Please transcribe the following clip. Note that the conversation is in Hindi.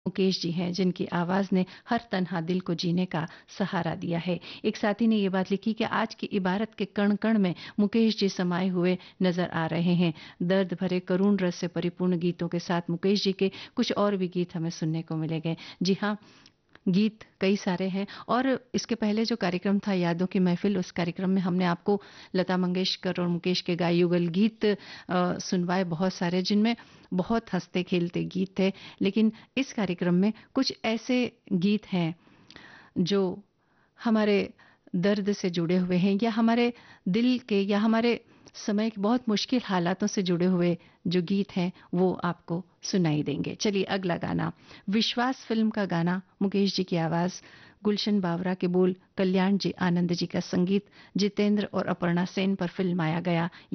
मुकेश जी हैं, जिनकी आवाज़ ने हर तन्हा दिल को जीने का सहारा दिया है। एक साथी ने ये बात लिखी कि आज की इबारत के कण-कण में मुकेश जी समाये हुए नज़र आ रहे हैं। दर्द भरे करुण रस से परिपूर्ण गीतों के साथ मुकेश जी के कुछ और भी गीत हमें सुनने को मिलेंगे। जी हाँ, गीत कई सारे हैं और इसके पहले जो कार्यक्रम था यादों की महफ़िल, उस कार्यक्रम में हमने आपको लता मंगेशकर और मुकेश के गाए युगल गीत सुनवाए बहुत सारे, जिनमें बहुत हँसते-खेलते गीत थे। लेकिन इस कार्यक्रम में कुछ ऐसे गीत हैं जो हमारे दर्द से जुड़े हुए हैं या हमारे दिल के या हमारे समय के बहुत मुश्किल हालातों से जुड़े हुए जो गीत हैं वो आपको सुनाई देंगे। चलिए अगला गाना, विश्वास फ़िल्म का गाना, मुकेश जी की आवाज़, गुलशन बावरा के बोल, कल्याण जी आनंद जी का संगीत, जितेंद्र और अपर्णा सेन पर फ़िल्माया गया